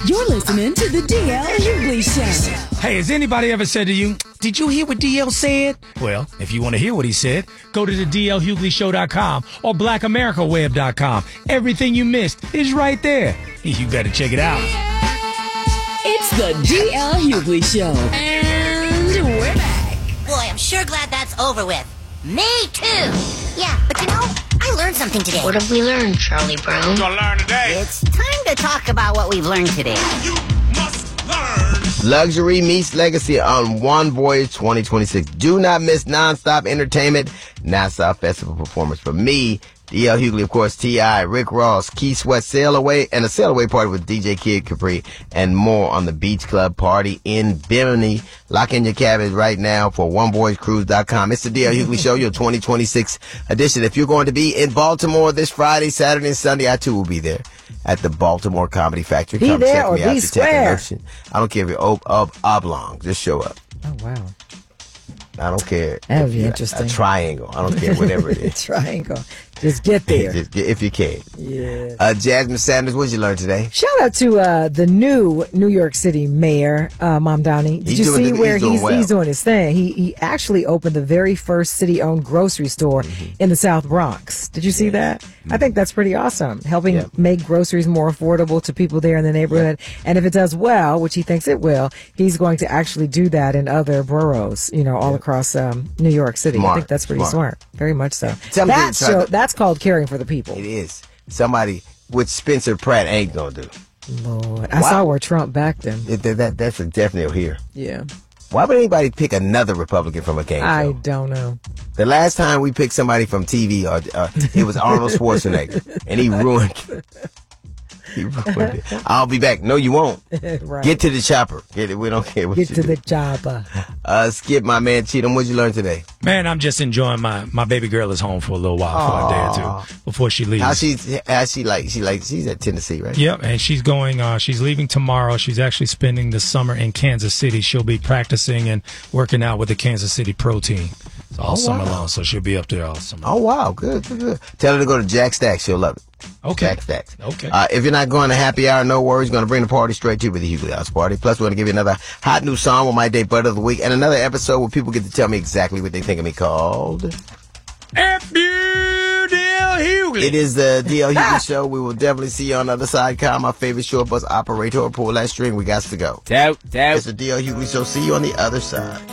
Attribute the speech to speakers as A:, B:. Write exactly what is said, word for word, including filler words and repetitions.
A: You're listening to the D L Hughley Show.
B: Hey, has anybody ever said to you, did you hear what D L said? Well, if you want to hear what he said, go to the D L Hughley Show dot com or Black America Web dot com. Everything you missed is right there. You better check it out.
A: It's the D L Hughley Show. And we're back.
C: Boy, I'm sure glad that's over with. Me too. Yeah, but you know, I learned something today.
D: What have we learned, Charlie Brown?
E: What you gonna learn today?
C: It's time to talk about what we've learned today.
E: You must learn.
F: Luxury meets legacy on One Voyage twenty twenty-six. Do not miss nonstop entertainment, nonstop festival performance. For me, D L Hughley, of course, T I, Rick Ross, Keith Sweat, Sail Away, and a Sail Away party with D J Kid Capri, and more on the Beach Club party in Bimini. Lock in your cabins right now for one voyage cruise dot com. It's the D L Hughley Show, your twenty twenty-six edition. If you're going to be in Baltimore this Friday, Saturday, and Sunday, I too will be there at the Baltimore Comedy Factory.
G: Be
F: Come
G: there
F: check
G: or
F: me out
G: be
F: to
G: square.
F: Techno. I don't care if you're ob- ob- oblong. Just show up.
G: Oh, wow.
F: I don't care.
G: That would
F: if
G: be
F: you're
G: interesting.
F: A triangle. I don't care, whatever it is.
G: Triangle. Just get there.
F: Just get, if you can.
G: Yeah.
F: Uh, Jasmine Sanders, what did you learn today?
G: Shout out to uh, the new New York City mayor, uh, Mom Downey. Did
F: He's
G: you
F: doing
G: see
F: the-
G: where
F: he's doing
G: he's
F: well.
G: he's doing his thing? He he actually opened the very first city-owned grocery store
F: Mm-hmm.
G: in the South Bronx. Did you see that? I think that's pretty awesome. Helping
F: Yeah.
G: make groceries more affordable to people there in the neighborhood. And if it does well, which he thinks it will, he's going to actually do that in other boroughs, you know, all across um, New York City. I
F: Smart.
G: think that's pretty
F: Smart.
G: smart. Very much so.
F: Tell me
G: That's
F: this, try
G: show,
F: to-
G: that's called caring for the people.
F: It is. Somebody with Spencer Pratt ain't gonna do.
G: Lord, I
F: Wow.
G: saw where Trump backed him.
F: It, that, that That's a definite here.
G: Yeah.
F: Why would anybody pick another Republican from a game
G: I
F: show?
G: don't know.
F: The last time we picked somebody from T V, uh, uh, it was Arnold Schwarzenegger, and he ruined. He ruined it. I'll be back. No, you won't.
G: Right.
F: Get to the chopper. Get it. We don't care what
G: Get
F: you
G: to
F: do.
G: the chopper.
F: Uh, Skip, my man, Cheatham. What'd you learn today?
B: Man, I'm just enjoying my, my baby girl is home for a little while, for a day or two before she leaves.
F: How she's? How she like? She like? She's at Tennessee, right?
B: Yep, and she's going, uh, she's leaving tomorrow. She's actually spending the summer in Kansas City. She'll be practicing and working out with the Kansas City Pro team all
F: Oh,
B: summer
F: wow.
B: long, so she'll be up there all summer.
F: Oh wow, good, good, good. Tell her to go to Jack Stacks. She'll love it.
B: Okay.
F: Jack Stacks.
B: Okay.
F: Uh, if you're not going to happy hour, no worries. Going to bring the party straight to you with the Hughley House Party. Plus, we're going to give you another hot new song with my day butt of the week, and another episode where people get to tell me exactly what they think of me called.
B: F you, D L Hughley.
F: It is the D L Hughley Show. We will definitely see you on the other side. Kyle, my favorite short bus operator. Pull that string. We got to go.
H: Doubt, doubt.
F: It's the D L Hughley Show. See you on the other side.